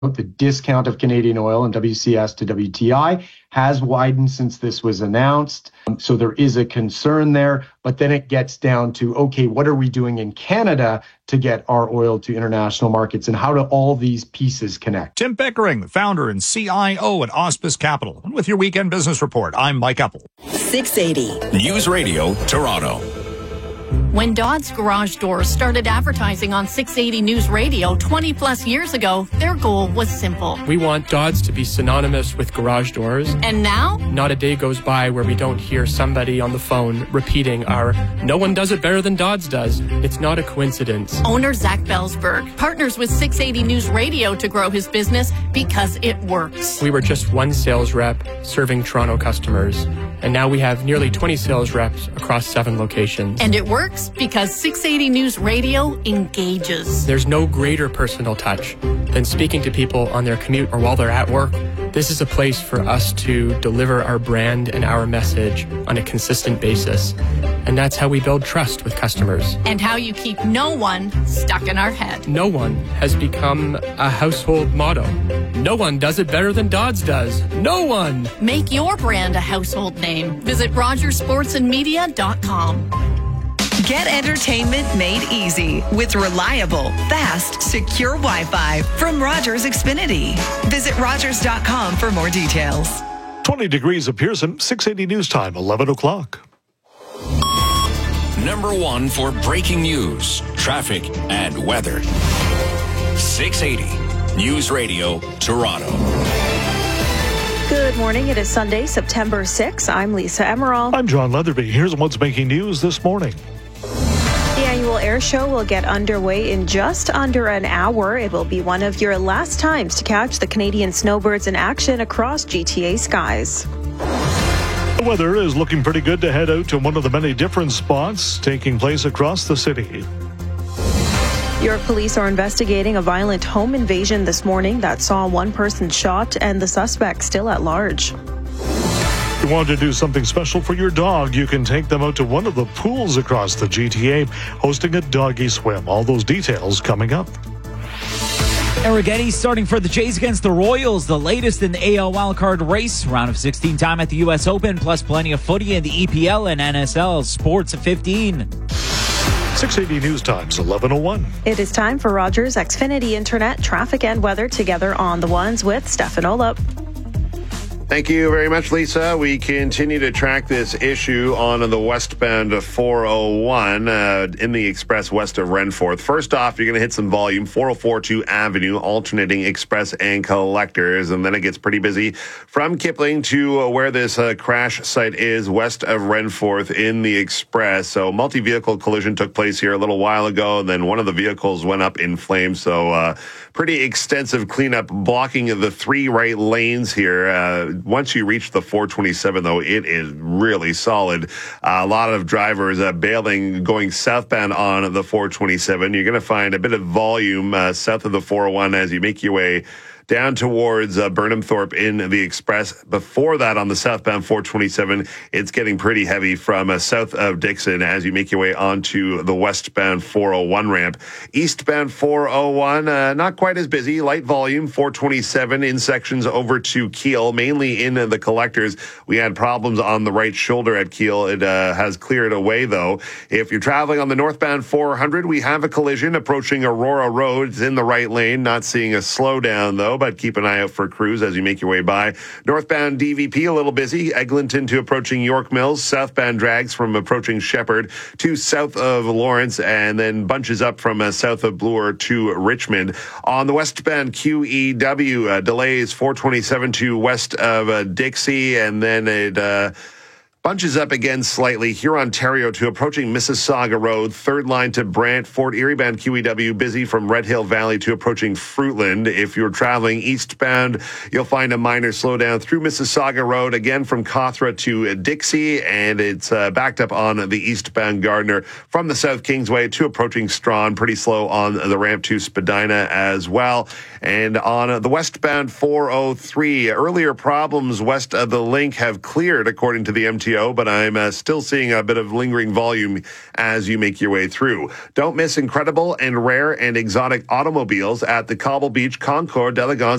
The discount of Canadian oil and WCS to WTI has widened since this was announced. So there is a concern there. But then it gets down to, okay, what are we doing in Canada to get our oil to international markets? And how do all these pieces connect? Tim Pickering, the founder and CIO at Auspice Capital. And with your Weekend Business Report, I'm Mike Epple. 680 News Radio, Toronto. When Dodd's Garage Doors started advertising on 680 News Radio 20 plus years ago, their goal was simple. We want Dodd's to be synonymous with garage doors. And now? Not a day goes by where we don't hear somebody on the phone repeating our "no one does it better than Dodd's does." It's not a coincidence. Owner Zach Belsberg partners with 680 News Radio to grow his business because it works. We were just one sales rep serving Toronto customers, and now we have nearly 20 sales reps across 7 locations. And it works because 680 News Radio engages. There's no greater personal touch than speaking to people on their commute or while they're at work. This is a place for us to deliver our brand and our message on a consistent basis. And that's how we build trust with customers. And how you keep no one stuck in our head. No one has become a household motto. No one does it better than Dodd's does. No one. Make your brand a household name. Visit RogersSportsandMedia.com. Get entertainment made easy with reliable, fast, secure Wi-Fi from Rogers Xfinity. Visit Rogers.com for more details. 20 degrees at Pearson, 680 News Time, 11 o'clock. Number 1 for breaking news, traffic, and weather. 680 News Radio, Toronto. Good morning. It is Sunday, September 6th. I'm Lisa Emerald. I'm John Leatherby. Here's what's making news this morning. The annual air show will get underway in just under an hour. It will be one of your last times to catch the Canadian snowbirds in action across GTA skies. The weather is looking pretty good to head out to one of the many different spots taking place across the city. York police are investigating a violent home invasion this morning that saw one person shot and the suspect still at large. If you want to do something special for your dog, you can take them out to one of the pools across the GTA, hosting a doggy swim. All those details coming up. Eric Eddy starting for the Jays against the Royals, the latest in the AL wildcard race. Round of 16 time at the U.S. Open, plus plenty of footy in the EPL and NSL. Sports at 15. 680 News Times, 11:01. It is time for Rogers Xfinity Internet, traffic and weather together on the ones with Stefan Olop. Thank you very much, Lisa. We continue to track this issue on the westbound 401 in the express west of Renforth. First off, you're going to hit some volume, 404 Avenue, alternating express and collectors, and then it gets pretty busy from Kipling to where this crash site is west of Renforth in the express. So multi-vehicle collision took place here a little while ago, and then one of the vehicles went up in flames. So pretty extensive cleanup blocking the 3 right lanes here. Once you reach the 427, though, it is really solid. A lot of drivers bailing going southbound on the 427. You're going to find a bit of volume south of the 401 as you make your way down towards Burnham Thorpe in the express. Before that, on the southbound 427, it's getting pretty heavy from south of Dixon as you make your way onto the westbound 401 ramp. Eastbound 401, not quite as busy. Light volume, 427 in sections over to Keele, mainly in the collectors. We had problems on the right shoulder at Keele. It has cleared away, though. If you're traveling on the northbound 400, we have a collision approaching Aurora Road. It's in the right lane. Not seeing a slowdown, though, but keep an eye out for crews as you make your way by. Northbound DVP, a little busy. Eglinton to approaching York Mills. Southbound drags from approaching Shepherd to south of Lawrence, and then bunches up from south of Bloor to Richmond. On the westbound QEW, delays 427 to west of Dixie, and then it bunches up again slightly. Hurontario to approaching Mississauga Road. Third line to Brant. Fort Erie bound QEW busy from Red Hill Valley to approaching Fruitland. If you're traveling eastbound, you'll find a minor slowdown through Mississauga Road, again from Cawthra to Dixie, and it's backed up on the eastbound Gardner from the South Kingsway to approaching Strawn. Pretty slow on the ramp to Spadina as well. And on the westbound 403, earlier problems west of the link have cleared, according to the MTA PTO, but I'm still seeing a bit of lingering volume as you make your way through. Don't miss incredible and rare and exotic automobiles at the Cobble Beach Concours d'Elegance